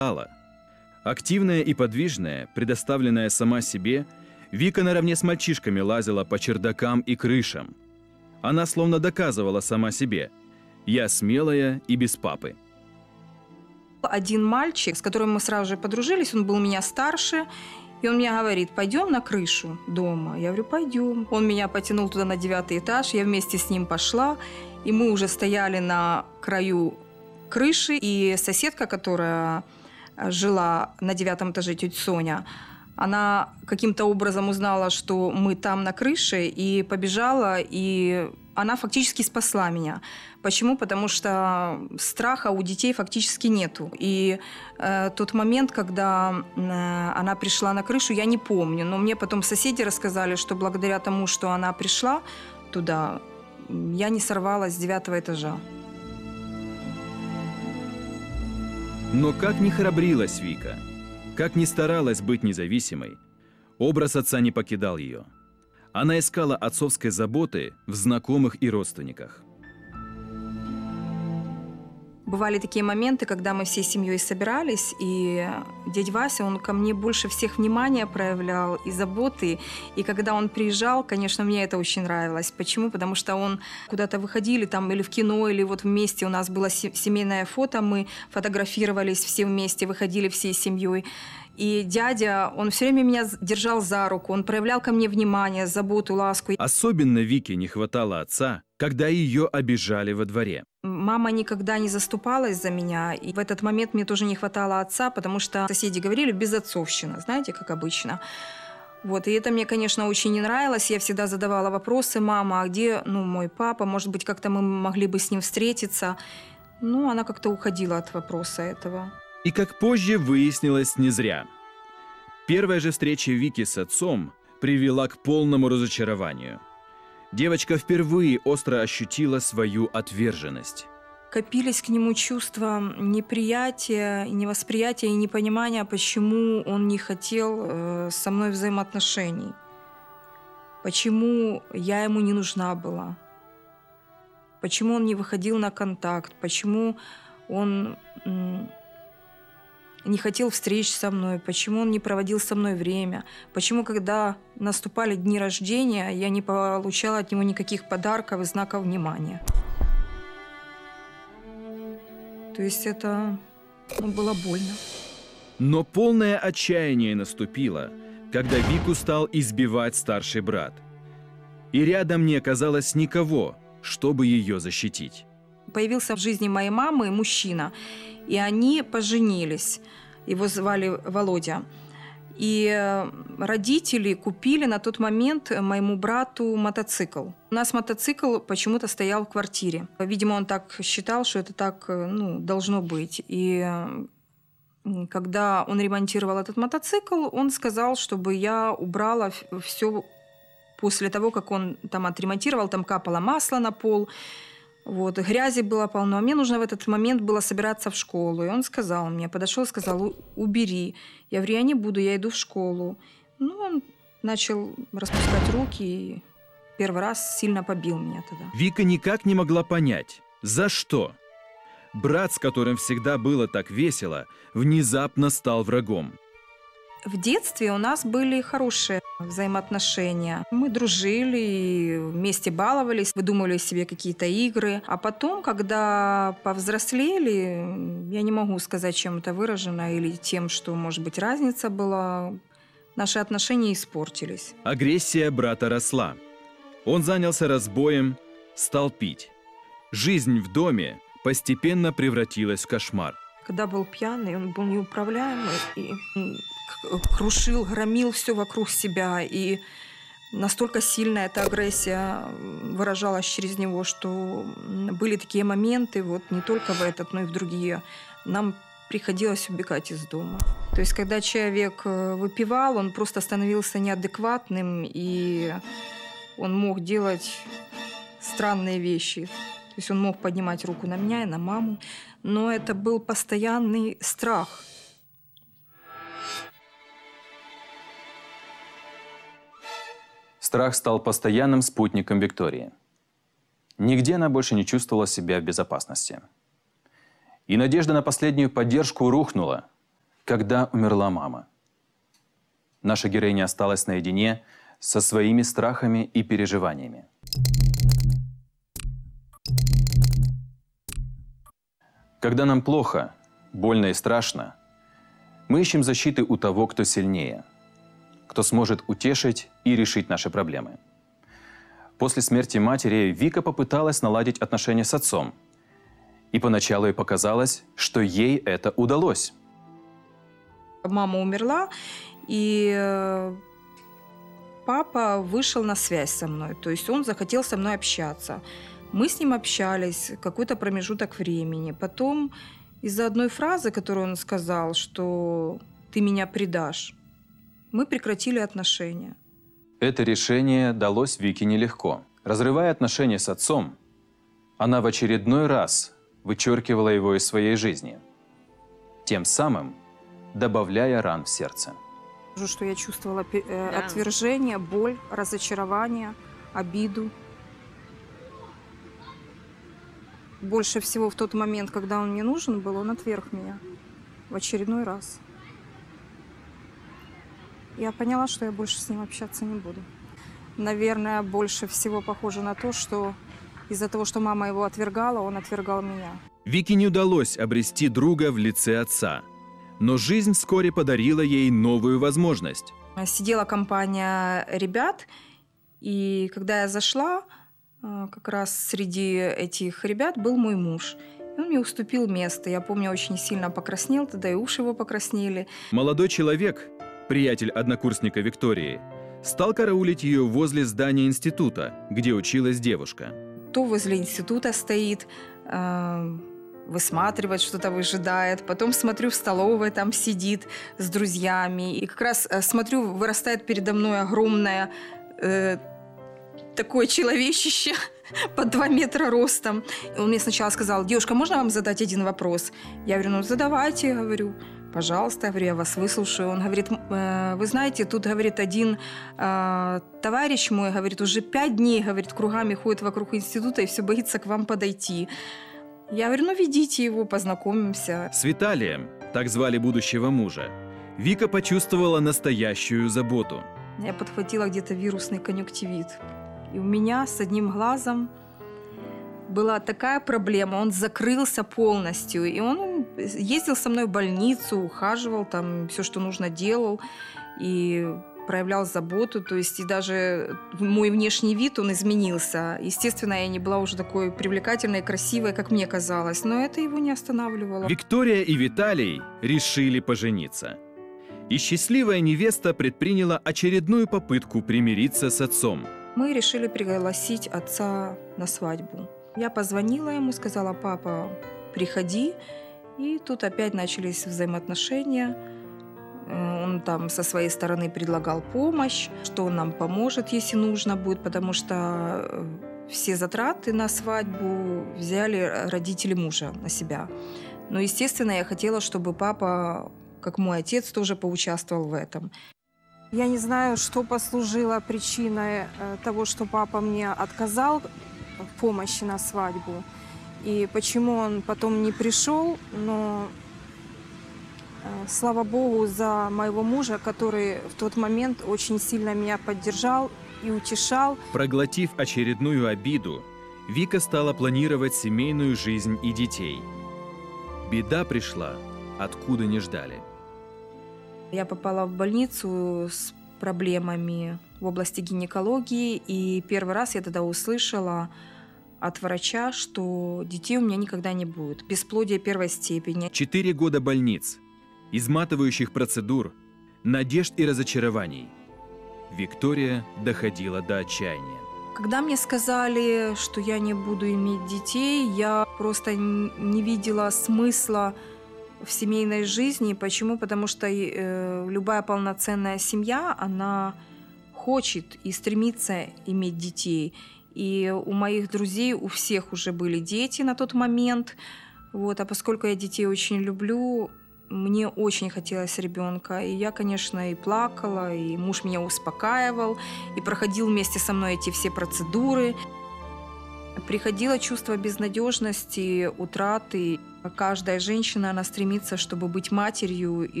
Активная и подвижная, предоставленная сама себе, Вика наравне с мальчишками лазила по чердакам и крышам. Она словно доказывала сама себе: «Я смелая и без папы». Один мальчик, с которым мы сразу же подружились, он был меня старше, и он мне говорит: пойдем на крышу дома. Я говорю: пойдем. Он меня потянул туда на 9-й этаж, я вместе с ним пошла, и мы уже стояли на краю крыши, и соседка, которая жила на 9-м этаже, тетя Соня, она каким-то образом узнала, что мы там на крыше, и побежала, и она фактически спасла меня. Почему? Потому что страха у детей фактически нету. И тот момент, когда она пришла на крышу, я не помню. Но мне потом соседи рассказали, что благодаря тому, что она пришла туда, я не сорвалась с 9-го этажа. Но как ни храбрилась Вика, как ни старалась быть независимой, образ отца не покидал ее. Она искала отцовской заботы в знакомых и родственниках. Бывали такие моменты, когда мы всей семьей собирались, и дядя Вася, он ко мне больше всех внимания проявлял и заботы. И когда он приезжал, конечно, мне это очень нравилось. Почему? Потому что он куда-то выходили там или в кино, или вот вместе у нас было семейное фото, мы фотографировались все вместе, выходили всей семьей. И дядя, он все время меня держал за руку, он проявлял ко мне внимание, заботу, ласку. Особенно Вике не хватало отца, когда ее обижали во дворе. Мама никогда не заступалась за меня, и в этот момент мне тоже не хватало отца, потому что соседи говорили: безотцовщина, знаете, как обычно. Вот, и это мне, конечно, очень не нравилось. Я всегда задавала вопросы: мама, а где, мой папа? Может быть, как-то мы могли бы с ним встретиться? Она как-то уходила от вопроса этого. И как позже выяснилось, не зря. Первая же встреча Вики с отцом привела к полному разочарованию. Девочка впервые остро ощутила свою отверженность. Копились к нему чувства неприятия, невосприятия и непонимания, почему он не хотел со мной взаимоотношений. Почему я ему не нужна была. Почему он не выходил на контакт. Почему он не хотел встреч со мной, почему он не проводил со мной время, почему, когда наступали дни рождения, я не получала от него никаких подарков и знаков внимания. То есть это было больно. Но полное отчаяние наступило, когда Вику стал избивать старший брат. И рядом не оказалось никого, чтобы ее защитить. Появился в жизни моей мамы мужчина, и они поженились. Его звали Володя. И родители купили на тот момент моему брату мотоцикл. У нас мотоцикл почему-то стоял в квартире. Видимо, он так считал, что это так должно быть. И когда он ремонтировал этот мотоцикл, он сказал, чтобы я убрала все после того, как он там отремонтировал. Там капало масло на пол. Вот, грязи было полно. А мне нужно в этот момент было собираться в школу. И он сказал мне, подошел и сказал: убери. Я говорю: я не буду, я иду в школу. Он начал распускать руки и первый раз сильно побил меня тогда. Вика никак не могла понять, за что. Брат, с которым всегда было так весело, внезапно стал врагом. В детстве у нас были хорошие взаимоотношения. Мы дружили, вместе баловались, выдумывали себе какие-то игры. А потом, когда повзрослели, я не могу сказать, чем это выражено, или тем, что, может быть, разница была, наши отношения испортились. Агрессия брата росла. Он занялся разбоем, стал пить. Жизнь в доме постепенно превратилась в кошмар. Когда был пьяный, он был неуправляемый и крушил, громил все вокруг себя. И настолько сильная эта агрессия выражалась через него, что были такие моменты, вот не только в этот, но и в другие. Нам приходилось убегать из дома. То есть, когда человек выпивал, он просто становился неадекватным, и он мог делать странные вещи. То есть он мог поднимать руку на меня и на маму. Но это был постоянный страх. Страх стал постоянным спутником Виктории. Нигде она больше не чувствовала себя в безопасности. И надежда на последнюю поддержку рухнула, Когда умерла мама, наша героиня осталась наедине со своими страхами и переживаниями. Когда нам плохо, больно и страшно, мы ищем защиты у того, кто сильнее, кто сможет утешить и решить наши проблемы. После смерти матери Вика попыталась наладить отношения с отцом. И поначалу ей показалось, что ей это удалось. Мама умерла, и папа вышел на связь со мной. То есть он захотел со мной общаться. Мы с ним общались какой-то промежуток времени. Потом из-за одной фразы, которую он сказал, что «ты меня предашь», мы прекратили отношения. Это решение далось Вике нелегко. Разрывая отношения с отцом, она в очередной раз вычеркивала его из своей жизни, тем самым добавляя ран в сердце. Что я чувствовала отвержение, боль, разочарование, обиду. Больше всего в тот момент, когда он мне нужен был, он отверг меня в очередной раз. Я поняла, что я больше с ним общаться не буду. Наверное, больше всего похоже на то, что из-за того, что мама его отвергала, он отвергал меня. Вике не удалось обрести друга в лице отца, но жизнь вскоре подарила ей новую возможность. Сидела компания ребят, и когда я зашла, как раз среди этих ребят был мой муж. И он мне уступил место. Я помню, очень сильно покраснел, тогда и уши его покраснели. Молодой человек, приятель однокурсника Виктории, стал караулить ее возле здания института, где училась девушка. То возле института стоит, высматривает, что-то выжидает. Потом смотрю, в столовой там сидит с друзьями. И как раз смотрю, вырастает передо мной огромное такое человечище под 2 метра ростом. И он мне сначала сказал: девушка, можно вам задать один вопрос? Я говорю, ну задавайте, говорю. Пожалуйста, говорю, я вас выслушаю. Он говорит, вы знаете, тут, говорит, один товарищ мой, говорит, уже 5 дней, говорит, кругами ходит вокруг института и все боится к вам подойти. Я говорю, ну ведите его, познакомимся. С Виталием, так звали будущего мужа, Вика почувствовала настоящую заботу. Я подхватила где-то вирусный конъюнктивит. И у меня с одним глазом была такая проблема, он закрылся полностью, и он ездил со мной в больницу, ухаживал, там все, что нужно, делал, и проявлял заботу, то есть и даже мой внешний вид, он изменился. Естественно, я не была уже такой привлекательной, красивой, как мне казалось, но это его не останавливало. Виктория и Виталий решили пожениться. И счастливая невеста предприняла очередную попытку примириться с отцом. Мы решили пригласить отца на свадьбу. Я позвонила ему, сказала, папа, приходи. И тут опять начались взаимоотношения. Он там со своей стороны предлагал помощь, что он нам поможет, если нужно будет, потому что все затраты на свадьбу взяли родители мужа на себя. Но, естественно, я хотела, чтобы папа, как мой отец, тоже поучаствовал в этом. Я не знаю, что послужило причиной того, что папа мне отказал в помощи на свадьбу. И почему он потом не пришел, но слава Богу за моего мужа, который в тот момент очень сильно меня поддержал и утешал. Проглотив очередную обиду, Вика стала планировать семейную жизнь и детей. Беда пришла, откуда не ждали. Я попала в больницу с проблемами в области гинекологии, и первый раз я тогда услышала от врача, что детей у меня никогда не будет. Бесплодие 1 степени. 4 года больниц, изматывающих процедур, надежд и разочарований. Виктория доходила до отчаяния. Когда мне сказали, что я не буду иметь детей, я просто не видела смысла в семейной жизни. Почему? Потому что любая полноценная семья, она хочет и стремится иметь детей. И у моих друзей, у всех уже были дети на тот момент. Вот. А поскольку я детей очень люблю, мне очень хотелось ребенка. И я, конечно, и плакала, и муж меня успокаивал, и проходил вместе со мной эти все процедуры. Приходило чувство безнадежности, утраты. Каждая женщина, она стремится, чтобы быть матерью,